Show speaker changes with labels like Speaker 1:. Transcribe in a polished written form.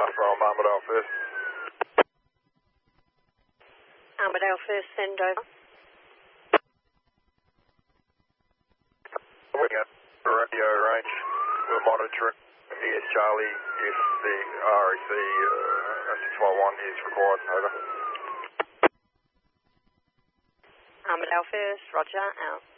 Speaker 1: from Armadale First.
Speaker 2: Armadale First, send over.
Speaker 1: We got radio range. We're monitoring. Yes, Charlie, if the REC 651 is required. Over.
Speaker 2: Armadale First, roger, out.